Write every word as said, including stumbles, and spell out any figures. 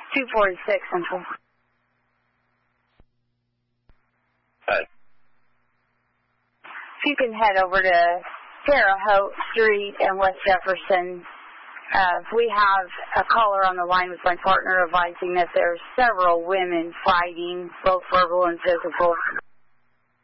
two forty-six Central. Hi. If you can head over to Terre Haute Street and West Jefferson, uh, we have a caller on the line with my partner advising that there are several women fighting, both verbal and physical.